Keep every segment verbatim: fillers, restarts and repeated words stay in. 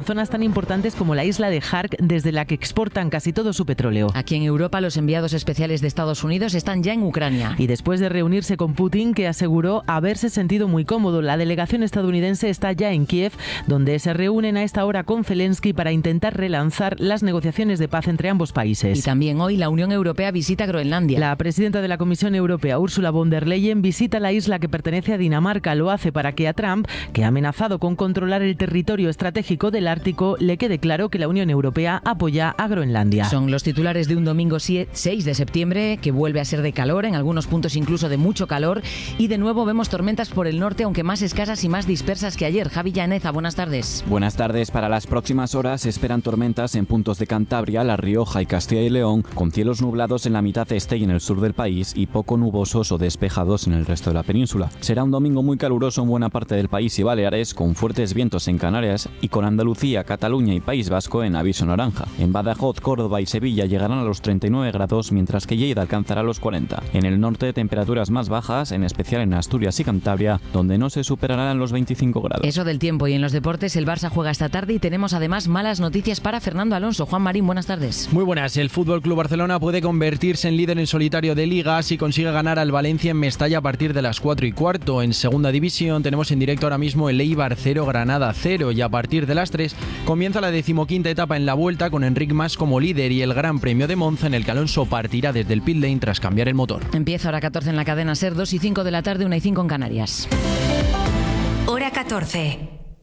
zonas tan importantes como la isla de Khark, desde la que exportan casi todo su petróleo. Aquí en Europa, los enviados especiales de Estados Unidos están ya en Ucrania. Y después de reunirse con Putin, que aseguró haberse sentido muy cómodo, la delegación estadounidense está ya en Kiev, donde se reúnen a esta hora con Zelensky para intentar relanzar las negociaciones de paz entre ambos países. Y también hoy la Unión Europea visita Groenlandia. La presidenta de la Comisión Europea, Ursula von der Leyen, visita la isla que pertenece a Dinamarca. Lo hace para que a Trump, que ha amenazado con controlar el territorio estratégico del Ártico, le quede claro que la Unión Europea apoya a Groenlandia. Son los titulares de un domingo seis de septiembre, que vuelve a ser de calor, en algunos puntos incluso de mucho calor, y de nuevo vemos tormentas por el norte, aunque más escasas y más dispersas que ayer. Javi Llaneza, buenas tardes. Buenas tardes. Para las próximas horas se esperan tormentas en puntos de Cantabria, La Rioja y Castilla y León, con cielos nublados en la mitad este y en el sur del país y poco nubosos o despejados en el resto de la península. Será un domingo muy caluroso en buena parte del país y Baleares, con fuertes vientos en Canarias y con Andalucía, Cataluña y País Vasco en aviso naranja. En Badajoz, Córdoba y Sevilla llegarán a los treinta y nueve grados, mientras que Lleida alcanzará los cuarenta. En el norte, temperaturas más bajas, en especial en Asturias y Cantabria, donde no se superarán los veinticinco grados. Eso del tiempo. Y en los deportes, el Barça juega esta tarde y tenemos además malas noticias para Fernando Alonso. Juan Marín, buenas tardes. Muy buenas. El F C Barcelona puede convertirse en líder en solitario de Liga si consigue ganar al Valencia en Mestalla a partir de las cuatro y cuarto. En segunda división tenemos en directo ahora mismo el Eibar cero, Granada cero, y a partir de las tres comienza la decimoquinta etapa en la Vuelta con Enric Mas como líder y el Gran Premio de Monza, en el que Alonso partirá desde el pit lane tras cambiar el motor. Empieza hora catorce en la cadena SER, dos y cinco de la tarde, una y cinco en Canarias. Hora catorce.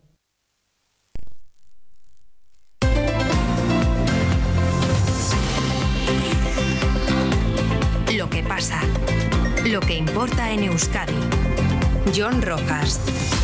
Lo que pasa, lo que importa en Euskadi. Jon Rojas.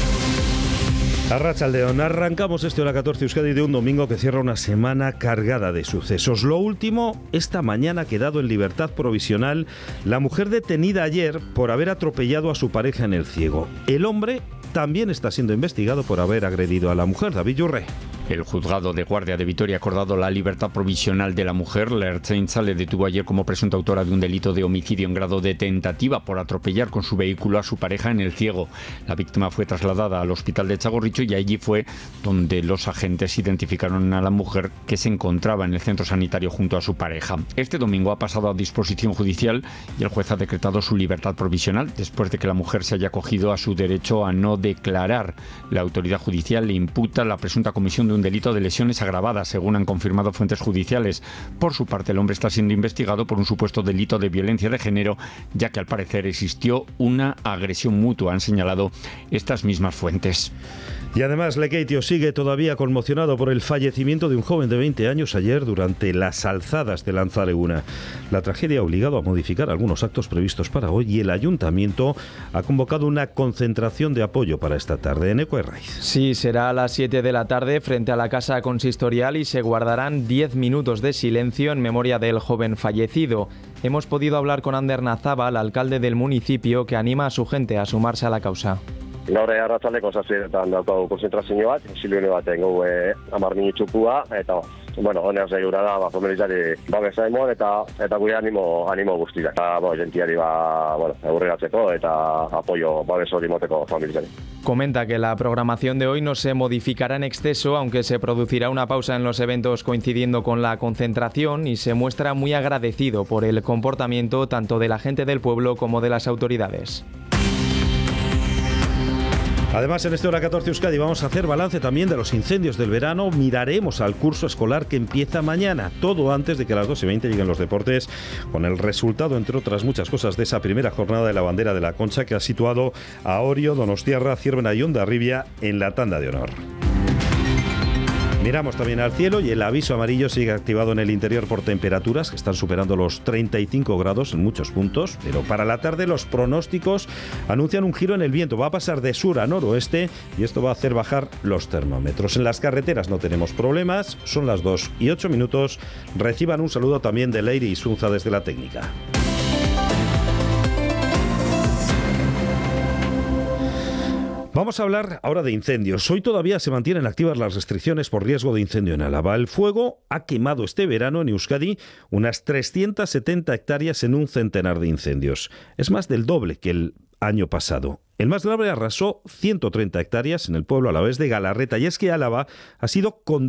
Arratsaldeon, arrancamos este Hora catorce Euskadi de un domingo que cierra una semana cargada de sucesos. Lo último, esta mañana ha quedado en libertad provisional la mujer detenida ayer por haber atropellado a su pareja en El Ciego. El hombre también está siendo investigado por haber agredido a la mujer. David Yurre. El juzgado de guardia de Vitoria ha acordado la libertad provisional de la mujer. La Ertzaintza le detuvo ayer como presunta autora de un delito de homicidio en grado de tentativa por atropellar con su vehículo a su pareja en El Ciego. La víctima fue trasladada al hospital de Txagorritxu y allí fue donde los agentes identificaron a la mujer, que se encontraba en el centro sanitario junto a su pareja. Este domingo ha pasado a disposición judicial y el juez ha decretado su libertad provisional después de que la mujer se haya acogido a su derecho a no declarar. La autoridad judicial le imputa la presunta comisión de un delito de lesiones agravadas, según han confirmado fuentes judiciales. Por su parte, el hombre está siendo investigado por un supuesto delito de violencia de género, ya que al parecer existió una agresión mutua, han señalado estas mismas fuentes. Y además, Lekeitio sigue todavía conmocionado por el fallecimiento de un joven de veinte años ayer durante las alzadas de Lanzareguna. La tragedia ha obligado a modificar algunos actos previstos para hoy y el ayuntamiento ha convocado una concentración de apoyo para esta tarde en Eco Herraiz. Sí, será a las siete de la tarde frente a la Casa Consistorial y se guardarán diez minutos de silencio en memoria del joven fallecido. Hemos podido hablar con Ander Nazábal, alcalde del municipio, que anima a su gente a sumarse a la causa. Gaur arratsaldeko zazpietan daukagu konzentrazio bat, isilune baten gau e, hamar minutxukua, eta bueno, honean zaiura da, ba, familizari babesa emon eta eta gure animo, animo guztira. Eta, bo, jentiari ba, bueno, aurreratzeko eta apoyo babes hori moteko familizari. Comenta que la programación de hoy no se modificará en exceso, aunque se producirá una pausa en los eventos coincidiendo con la concentración, y se muestra muy agradecido por el comportamiento tanto de la gente del pueblo como de las autoridades. Además, en este Hora catorce Euskadi vamos a hacer balance también de los incendios del verano. Miraremos al curso escolar que empieza mañana, todo antes de que a las doce y veinte lleguen los deportes, con el resultado, entre otras muchas cosas, de esa primera jornada de la bandera de la Concha, que ha situado a Orio, Donostiarra, Zierbena y Hondarribia en la tanda de honor. Miramos también al cielo y el aviso amarillo sigue activado en el interior por temperaturas que están superando los treinta y cinco grados en muchos puntos, pero para la tarde los pronósticos anuncian un giro en el viento. Va a pasar de sur a noroeste y esto va a hacer bajar los termómetros. En las carreteras no tenemos problemas, son las dos y ocho minutos. Reciban un saludo también de Leire Isunza desde la técnica. Vamos a hablar ahora de incendios. Hoy todavía se mantienen activas las restricciones por riesgo de incendio en Álava. El fuego ha quemado este verano en Euskadi unas trescientas setenta hectáreas en un centenar de incendios. Es más del doble que el año pasado. El más grave arrasó ciento treinta hectáreas en el pueblo alavés de Galarreta, y es que Álava ha sido con